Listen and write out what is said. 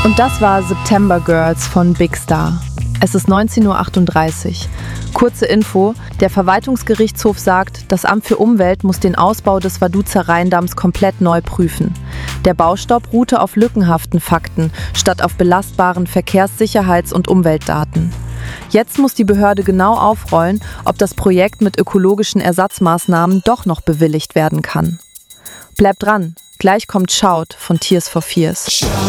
Und das war September Girls von Big Star. Es ist 19:38 Uhr. Kurze Info: Der Verwaltungsgerichtshof sagt, das Amt für Umwelt muss den Ausbau des Vaduzer Rheindamms komplett neu prüfen. Der Baustopp ruhte auf lückenhaften Fakten statt auf belastbaren Verkehrssicherheits- und Umweltdaten. Jetzt muss die Behörde genau aufrollen, ob das Projekt mit ökologischen Ersatzmaßnahmen doch noch bewilligt werden kann. Bleibt dran, gleich kommt Shout von Tears for Fears.